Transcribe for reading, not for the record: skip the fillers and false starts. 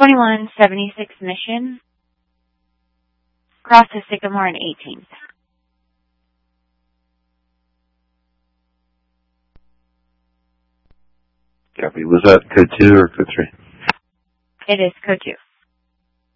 2176 Mission, across the Sycamore and 18th. Copy. Was that code 2 or code 3? It is code 2.